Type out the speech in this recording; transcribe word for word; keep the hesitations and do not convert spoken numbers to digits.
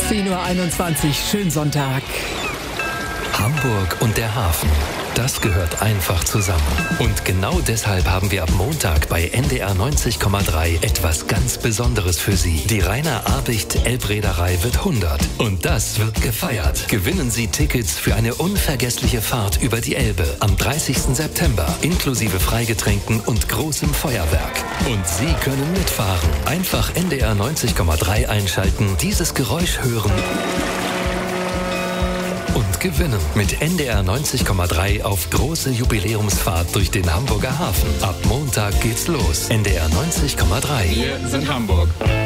zehn Uhr einundzwanzig, schönen Sonntag. Hamburg und der Hafen, das gehört einfach zusammen. Und genau deshalb haben wir ab Montag bei N D R neunzig Komma drei etwas ganz Besonderes für Sie. Die Rainer Abicht Elbreederei wird hundert. Und das wird gefeiert. Gewinnen Sie Tickets für eine unvergessliche Fahrt über die Elbe am dreißigsten September, inklusive Freigetränken und großem Feuerwerk. Und Sie können mitfahren. Einfach N D R neunzig Komma drei einschalten, dieses Geräusch hören und gewinnen. Mit N D R neunzig Komma drei auf große Jubiläumsfahrt durch den Hamburger Hafen. Ab Montag geht's los. N D R neunzig Komma drei. Wir sind Hamburg.